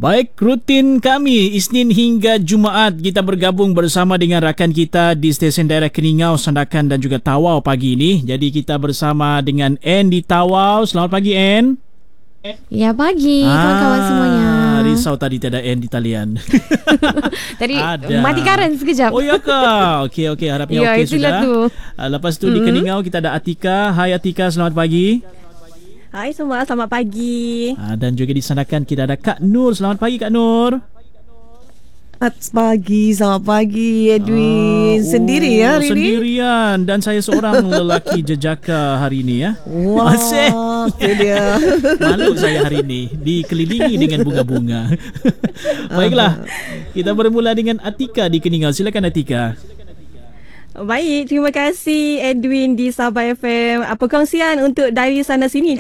Baik, rutin kami Isnin hingga Jumaat kita bergabung bersama dengan rakan kita di stesen daerah Keningau, Sandakan dan juga Tawau pagi ini. Jadi kita bersama dengan Ann di Tawau. Selamat pagi, Ann. Ya, pagi kawan-kawan semuanya. Risau tadi tiada Ann di talian. Tadi ada. mati karen sekejap. Oh ya ke? Okey, harapnya ya, okey sudah. Tu. Lepas tu di Keningau kita ada Atika. Hai Atika, selamat pagi. Hai semua, selamat pagi. Dan juga di Sandakan kita ada Kak Nur. Selamat pagi Kak Nur. Selamat pagi Edwin. Sendiri ya hari ini? Sendirian. Dan saya seorang lelaki jejaka hari ini ya. Wah, itu dia. Malu saya hari ini dikelilingi dengan bunga-bunga. Baiklah, kita bermula dengan Atika di Keningau. Silakan Atika. Baik, terima kasih Edwin di Sabah FM. Perkongsian untuk dari sana sini